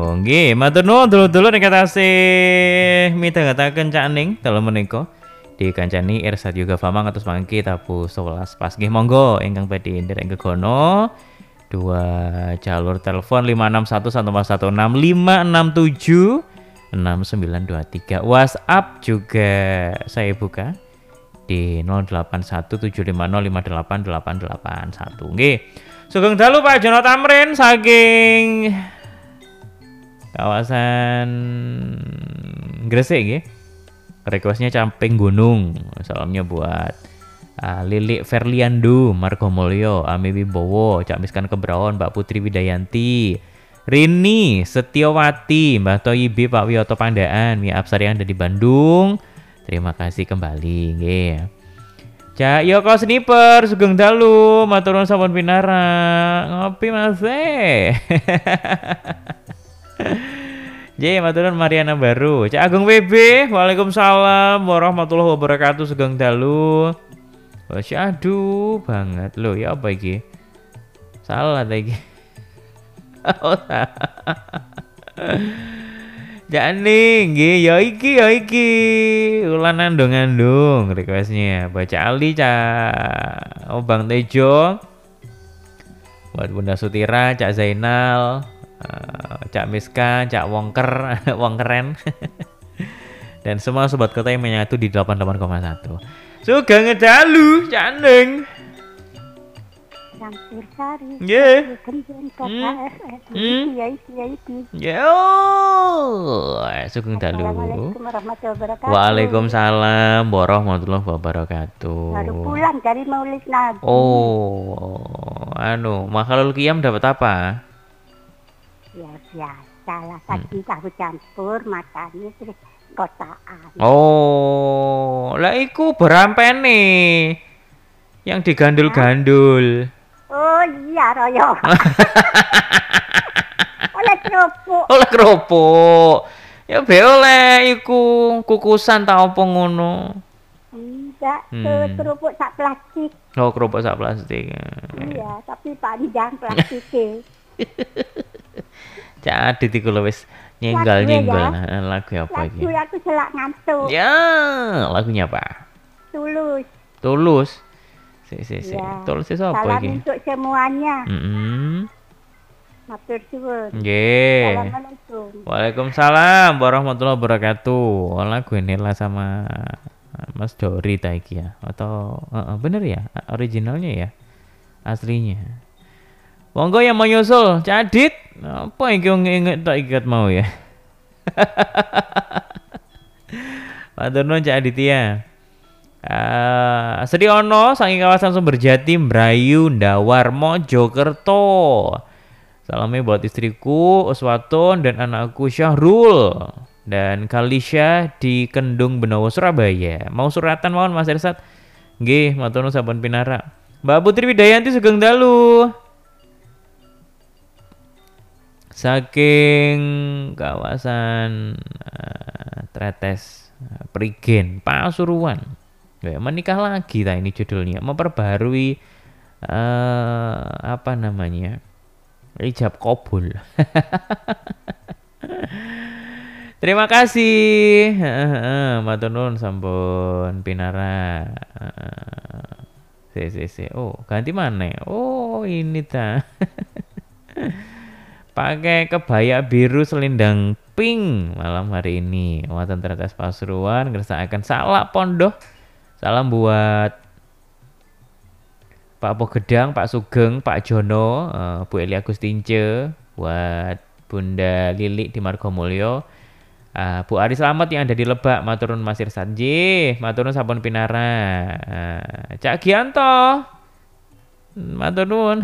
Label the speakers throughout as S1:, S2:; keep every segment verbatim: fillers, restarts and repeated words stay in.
S1: Nggih, matur nuwun dulur-dulur ingkang tasih midhangetaken Cak Ning dalu menika dikancani Irsat Yoga Famang atus mangke tabu sewelas pas. Nggih monggo ingkang badhe nderek gegono dua jalur telepon lima enam satu satu empat satu enam lima enam tujuh enam sembilan dua tiga. WhatsApp juga saya buka di nol delapan satu tujuh lima nol lima delapan delapan delapan satu. Nggih. Sugeng dalu Pak Jono Tamrin saking kawasan Gresik nggih. Requestnya Camping Gunung. Salamnya buat uh, Lilik Ferliando, Margomulyo, Ami Wibowo, Cak Miskan Kebraon, Mbak Putri Widayanti, Rini Setiawati, Mbah Toyibi, Pak Wiyoto Pandaan, Mia Absari yang ada di Bandung. Terima kasih kembali nggih. Cak Yoko Sniper sugeng dalu matur nuwun sampun pinara. Ngopi Mas. J matur nuwun Mariana Baru. Cak Agung W B, Waalaikumsalam warahmatullahi wabarakatuh sugeng dalu. Wasyadu banget loh ya apa iki? Salah ta iki. Oh, Jani, nggih ya iki ya iki. Ulan andung-andung requestnya. Baca Ali Cak oh, Bang Tejo. Buat Bunda Sutira, Cak Zainal, uh, Cak Miska, Cak Wongker, Wongkeren. Dan semua sobat kota yang menyatu di delapan puluh delapan koma satu. Sugeng ngedalu Cak Ning.
S2: Campur sari.
S1: Nggih.
S2: Hmm. Iya iya iki.
S1: Yo, sugeng dalu.
S2: Assalamualaikum warahmatullahi wabarakatuh.
S1: Waalaikumsalam warahmatullahi wabarakatuh.
S2: Baru pulang dari Maulid Nabi.
S1: Oh, anu, Makhlul Qiyam dapat apa?
S2: Ya biasa lah, tadi tahu campur makannya terus kotaan.
S1: Oh, lah iku berampene yang digandul-gandul.
S2: Oh iya Royo. Oleh kerupuk.
S1: Oleh kerupuk. Ya be oleh iku kukusan ta apa ngono.
S2: Enggak,
S1: Hmm.
S2: kerupuk sak plastik.
S1: Oh, kerupuk sak plastik.
S2: Iya, tapi panjang plastiknya.
S1: Cak Adit iku lho wis nyenggal-nyenggal ya. Lagu apa iki?
S2: Lagu aku selak ngantuk.
S1: Ya, lagunya apa?
S2: Tulus.
S1: Tulus. Si si si.
S2: Ya.
S1: Tulus itu apa
S2: Salam
S1: iki?
S2: untuk semuanya.
S1: Heeh.
S2: Matur suwun.
S1: Nggih.
S2: Assalamualaikum.
S1: Waalaikumsalam warahmatullahi wabarakatuh. Oh, lagu ini lah sama Mas Dori ta iki ya? Atau uh, uh, bener ya? Originalnya ya? Aslinya. Monggo yang mau nyusul, Cadit. Apa iki inget tak ikat mau ya? Matur nuwun Cak Aditya. Uh, Sediono saking kawasan Sumberjati, Merayu, Ndawar, Mojokerto. Salamnya buat istriku Uswatun dan anakku Syahrul dan Kalisya di Kendung Benowo Surabaya. Mau suratan mohon Mas Irsat. Nggih, matur nuwun sampun pinara. Mbak Putri Widayanti sugeng dalu. Saking kawasan uh, Tretes, uh, Prigen, Pasuruan. Ya, menikah lagi ta ini judulnya, memperbarui uh, apa namanya? Ijab kabul. Terima kasih. Matur nuwun sampun pinara. Si si si. Oh, ganti mana? Oh, ini ta. Pakai kebaya biru selindang pink malam hari ini. Wonten Tretes Pasuruan ngersakaken salak pondok. Salam buat Pak Pogedang, Pak Sugeng, Pak Jono, uh, Bu Eli Agustince, buat Bunda Lilik di Margomulyo, uh, Bu Ari Slamet yang ada di Lebak, maturun Mas Irsat. Nggih, maturun sampun pinara. Uh, Cak Gianto, maturun.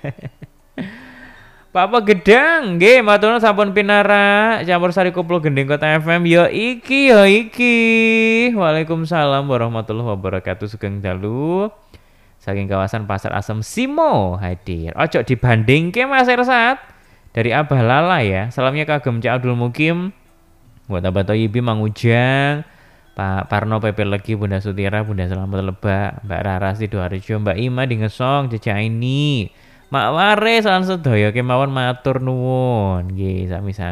S1: Pak Pogedang, nggih, maturun sampun pinara. Campur Sari Koplo Gending Kota F M, yo iki, yo iki. Waalaikumsalam warahmatullahi wabarakatuh. Sugeng dalu. Saking kawasan Pasar Asem Simo hadir. Ojo dibandingke Mas Irsat. Dari Abah Lala ya. Salamnya kagem Cak Abdul Mukim. Buat Abah Toyibi Mang Ujang. Pak Parno P P Legi, Bunda Sutira, Bunda Selamat Lebak, Mbak Rara Sidoarjo, Mbak Ima di Ngesong, Cece ini. Mak Ware salam sedaya kemawon matur nuwun. Nggih, sami-sami.